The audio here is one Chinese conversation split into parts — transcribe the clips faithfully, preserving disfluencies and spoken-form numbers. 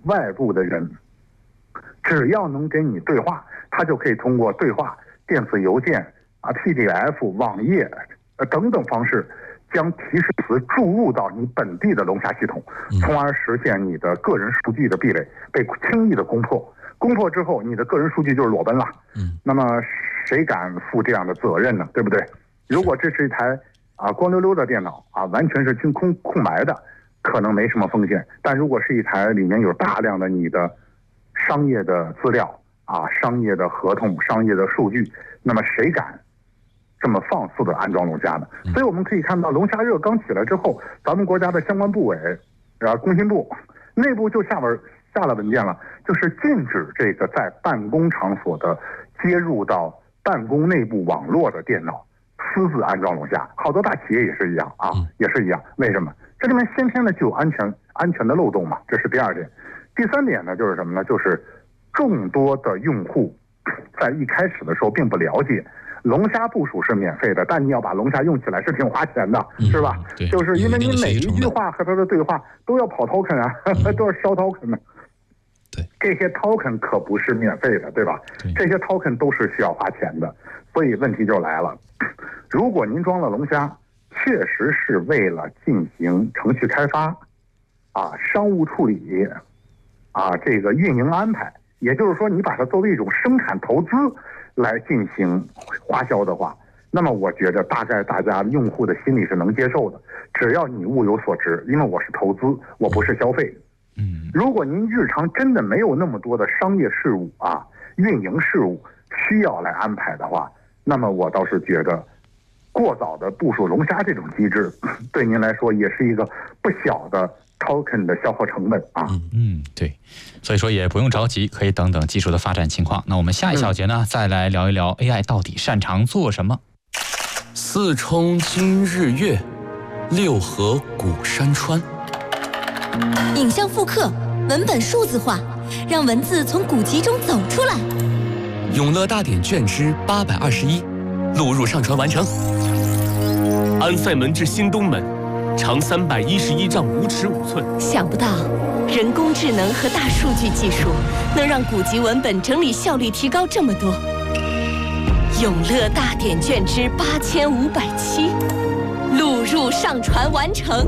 外部的人，只要能跟你对话，他就可以通过对话、电子邮件啊、P D F、网页呃等等方式，将提示词注入到你本地的龙虾系统，从而实现你的个人数据的壁垒被轻易的攻破。攻破之后，你的个人数据就是裸奔了。嗯，那么谁敢负这样的责任呢？对不对？如果这是一台啊光溜溜的电脑啊，完全是清空空白的，可能没什么风险。但如果是一台里面有大量的你的商业的资料啊、商业的合同、商业的数据，那么谁敢这么放肆的安装龙虾呢？所以我们可以看到，龙虾热刚起来之后，咱们国家的相关部委，啊，工信部内部就下文下了文件了，就是禁止这个在办公场所的接入到办公内部网络的电脑私自安装龙虾。好多大企业也是一样啊，也是一样。为什么？这里面先天的就有安全安全的漏洞嘛，这是第二点。第三点呢，就是什么呢？就是众多的用户在一开始的时候并不了解。龙虾部署是免费的，但你要把龙虾用起来是挺花钱的，嗯、是吧？就是因为你每一句话和它的对话都要跑 token 啊，都要烧 token 的。 对， 这些 token 可不是免费的，对吧？对，这些 token 都是需要花钱的。所以问题就来了，如果您装了龙虾，确实是为了进行程序开发，啊，商务处理，啊，这个运营安排，也就是说，你把它作为一种生产投资来进行花销的话，那么我觉得大概大家用户的心里是能接受的。只要你物有所值，因为我是投资，我不是消费。嗯，如果您日常真的没有那么多的商业事务啊、运营事务需要来安排的话，那么我倒是觉得，过早的部署龙虾这种机制，对您来说也是一个不小的 token 的消耗成本啊。 嗯嗯，对，所以说也不用着急，可以等等技术的发展情况。那我们下一小节呢，嗯、再来聊一聊 A I 到底擅长做什么。 四冲今日月，六合古山川。 影像复刻，文本数字化，让文字从古籍中走出来。 永乐大典卷之八百二十一，录入上传完成。安塞门至新东门，长三百一十一丈五尺五寸。 想不到，人工智能和大数据技术能让古籍文本整理效率提高这么多。永乐大典卷之八千五百七，录入上传完成。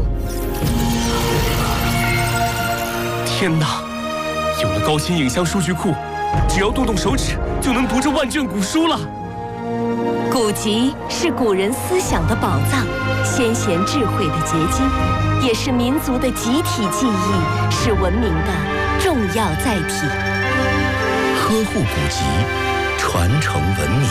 天哪！有了高清影像数据库，只要动动手指就能读这万卷古书了。 古籍是古人思想的宝藏，先贤智慧的结晶，也是民族的集体记忆，是文明的重要载体。 呵护古籍，传承文明。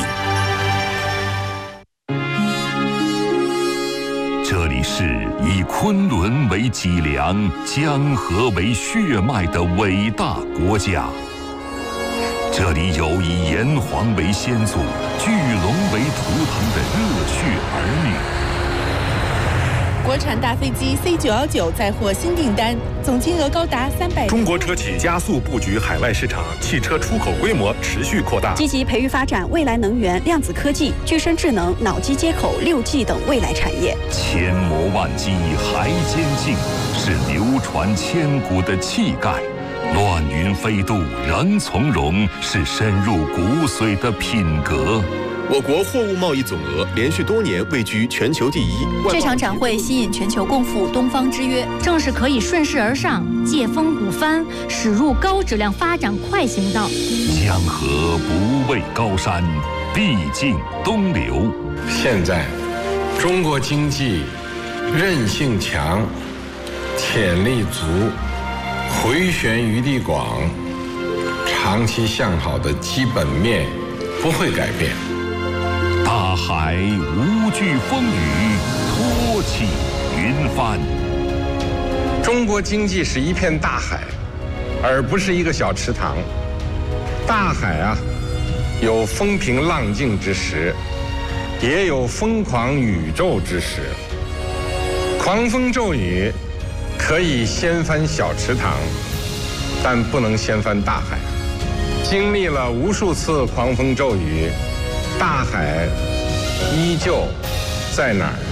这里是以昆仑为脊梁、江河为血脉的伟大国家。这里有以炎黄为先祖、巨龙为图腾的热血儿女。 国产大飞机 C 九一九再获新订单，总金额高达三百。 中国车企加速布局海外市场，汽车出口规模持续扩大， 积极培育发展未来能源、量子科技、具身智能、脑机接口、六 G 等未来产业。 千磨万击还坚劲，是流传千古的气概；乱云飞渡仍从容，是深入骨髓的品格。 我国货物贸易总额连续多年位居全球第一。 这场展会吸引全球共赴东方之约，正是可以顺势而上，借风鼓帆，驶入高质量发展快行道。 江河不畏高山，必经东流。 现在，中国经济韧性强，潜力足，回旋余地广，长期向好的基本面不会改变。 大海无惧风雨，托起云帆。 中国经济是一片大海，而不是一个小池塘。大海啊，有风平浪静之时，也有疯狂宇宙之时。狂风骤雨可以掀翻小池塘，但不能掀翻大海。经历了无数次狂风骤雨，大海依旧在哪儿？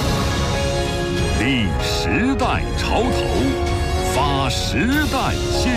立时代潮头，发时代先。